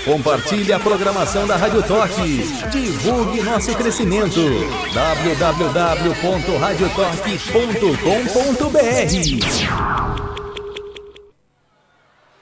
Compartilhe a programação da Rádio Torque. Divulgue nosso crescimento. www.radiotorque.com.br